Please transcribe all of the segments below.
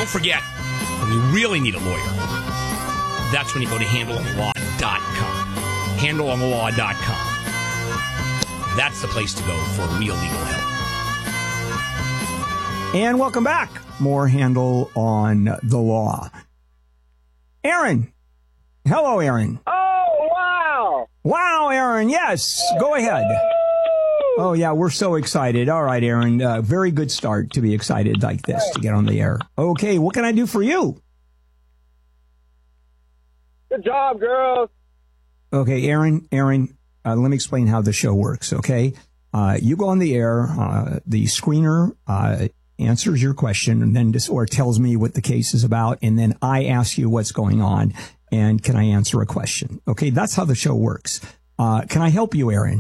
don't forget, when you really need a lawyer, that's when you go to handleonthelaw.com. Handleonthelaw.com. That's the place to go for real legal help. And welcome back. More Handle on the Law. Aaron. Hello, Aaron. Oh, wow. Wow, Aaron. Yes. Go ahead. Oh, yeah. We're so excited. All right, Aaron. Very good start to be excited like this to get on the air. Okay. What can I do for you? Good job, girls. Okay, Aaron, let me explain how the show works, okay? You go on the air, the screener answers your question and then or tells me what the case is about, and then I ask you what's going on, and can I answer a question? Okay, that's how the show works. Can I help you, Aaron?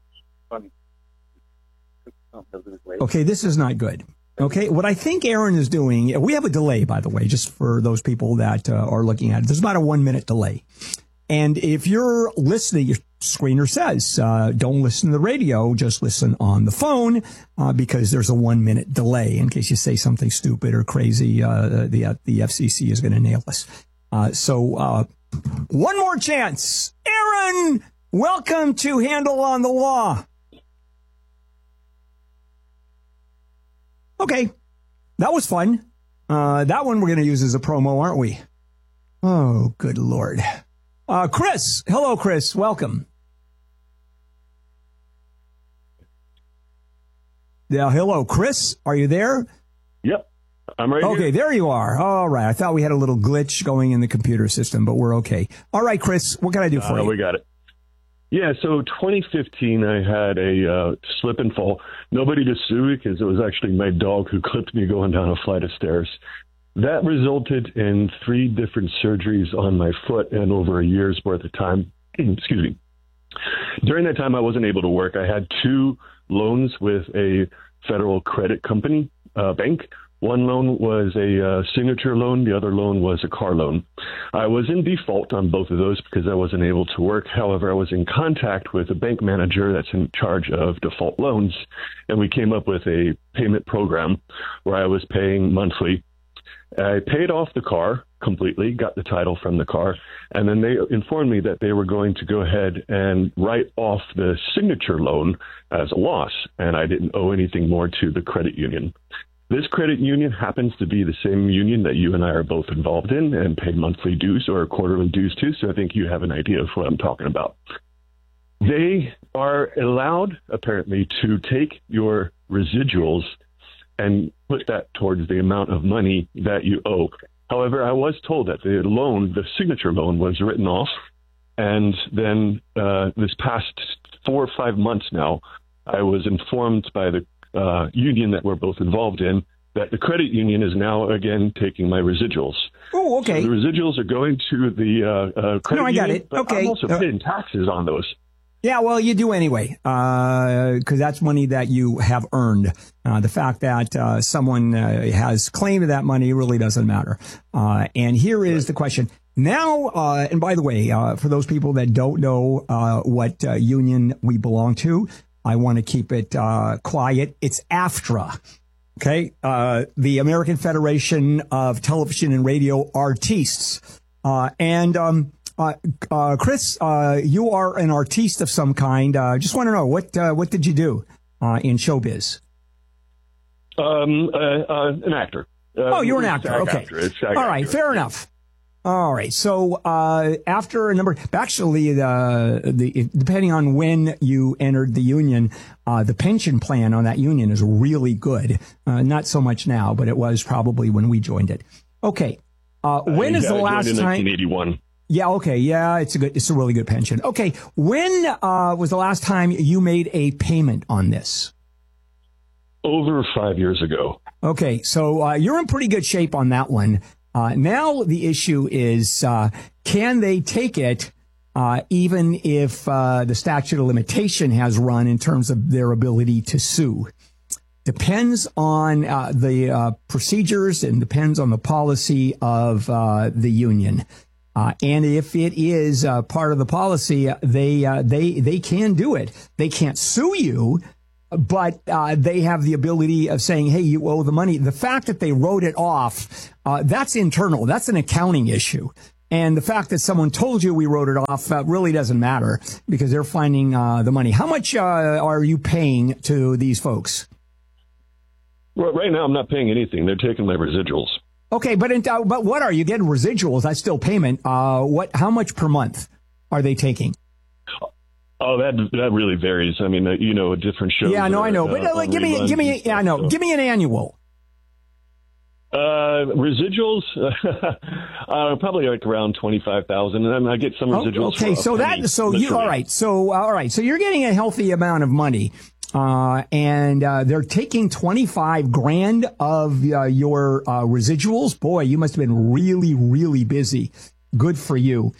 Okay, this is not good. Okay, what I think Aaron is doing, we have a delay, by the way, just for those people that are looking at it. There's about a 1 minute delay. And if you're listening, your screener says, don't listen to the radio, just listen on the phone, because there's a 1 minute delay in case you say something stupid or crazy. The FCC is going to nail us. So one more chance. Aaron, welcome to Handle on the Law. Okay, that was fun. That one we're going to use as a promo, aren't we? Oh, good Lord. Chris. Hello, Chris. Welcome. Yeah, hello, Chris. Are you there? Yep. I'm right Okay, here. there you are. All right. I thought we had a little glitch going in the computer system, but we're okay. All right, Chris, what can I do for you? We got it. Yeah, so 2015, I had a slip and fall. Nobody to sue because it was actually my dog who clipped me going down a flight of stairs. That resulted in 3 different surgeries on my foot and over a year's worth of time. Excuse me. During that time, I wasn't able to work. I had 2 loans with a federal credit company, bank. One loan was a signature loan. The other loan was a car loan. I was in default on both of those because I wasn't able to work. However, I was in contact with a bank manager that's in charge of default loans, and we came up with a payment program where I was paying monthly. I paid off the car completely, got the title from the car, and then they informed me that they were going to go ahead and write off the signature loan as a loss, and I didn't owe anything more to the credit union. This credit union happens to be the same union that you and I are both involved in and pay monthly dues or quarterly dues to, so I think you have an idea of what I'm talking about. They are allowed, apparently, to take your residuals and put that towards the amount of money that you owe. However, I was told that the loan, the signature loan, was written off, and then this past 4 or 5 months now, I was informed by the union that we're both involved in that the credit union is now again taking my residuals. Oh, okay. So the residuals are going to the credit union. No, I got it. But Okay. I'm also paying taxes on those. Yeah, well, you do anyway, because that's money that you have earned. The fact that someone has claimed that money really doesn't matter. And here is the question. Now, and by the way, for those people that don't know what union we belong to, I want to keep it quiet. It's AFTRA, okay? The American Federation of Television and Radio Artistes. Chris, you are an artiste of some kind. Just want to know, what did you do in showbiz? An actor. Oh, you're an actor. Okay. All right. Fair enough. All right. So after a number, actually, depending on when you entered the union, the pension plan on that union is really good. Not so much now, but it was probably when we joined it. Okay. When is the last time? 1981. Yeah. Okay. Yeah. It's a really good pension. Okay. When was the last time you made a payment on this? Over 5 years ago. Okay. So you're in pretty good shape on that one. Now the issue is, can they take it even if the statute of limitation has run in terms of their ability to sue? Depends on the procedures and depends on the policy of the union. And if it is part of the policy, they can do it. They can't sue you. but they have the ability of saying, hey, you owe the money. The fact that they wrote it off, that's internal. That's an accounting issue. And the fact that someone told you we wrote it off really doesn't matter because they're finding the money. How much are you paying to these folks? Well, right now, I'm not paying anything. They're taking my residuals. Okay, but what are you getting? Residuals? That's still payment. How much per month are they taking? Oh, that really varies. I mean, different shows. Yeah, no, I know. But give me an annual. Residuals, probably like around 25,000, and then I get some residuals. Okay, so you're getting a healthy amount of money, and they're taking 25 grand of your residuals. Boy, you must have been really, really busy. Good for you.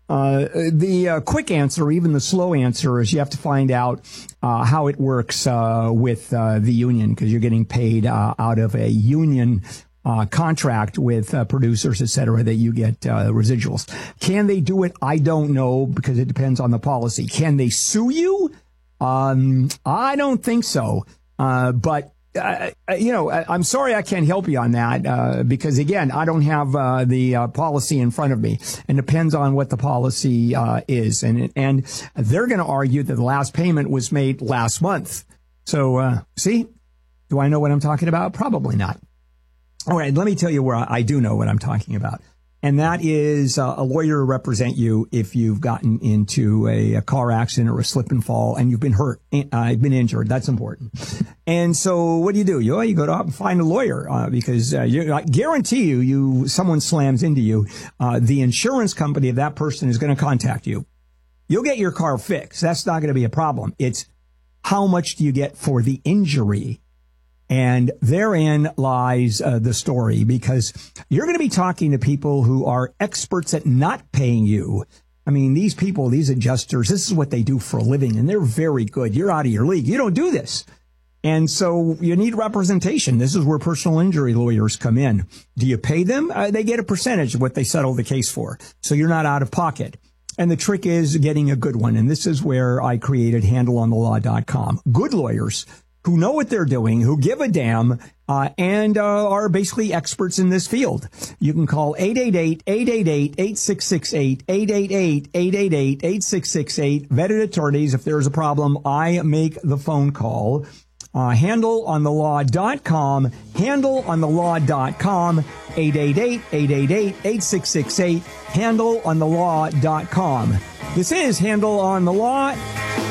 The quick answer, even the slow answer, is you have to find out how it works with the union because you're getting paid out of a union contract with producers, et cetera, that you get residuals. Can they do it? I don't know because it depends on the policy. Can they sue you? I don't think so. But I'm sorry I can't help you on that because, again, I don't have the policy in front of me. And depends on what the policy is. And they're going to argue that the last payment was made last month. So, see, do I know what I'm talking about? Probably not. All right, let me tell you where I do know what I'm talking about. And that is a lawyer to represent you if you've gotten into a car accident or a slip and fall and you've been hurt, been injured. That's important. And so what do? You go out and find a lawyer because I guarantee you someone slams into you. The insurance company of that person is going to contact you. You'll get your car fixed. That's not going to be a problem. It's how much do you get for the injury? And therein lies the story, because you're going to be talking to people who are experts at not paying you. I mean, these people, these adjusters, this is what they do for a living, and they're very good. You're out of your league. You don't do this. And so you need representation. This is where personal injury lawyers come in. Do you pay them? They get a percentage of what they settle the case for. So you're not out of pocket. And the trick is getting a good one. And this is where I created HandleOnTheLaw.com. Good lawyers who know what they're doing, who give a damn, and are basically experts in this field. You can call 888-888-8668, 888-888-8668, vetted attorneys. If there's a problem, I make the phone call. HandleOnTheLaw.com, HandleOnTheLaw.com, 888-888-8668, HandleOnTheLaw.com. This is Handle on the Law.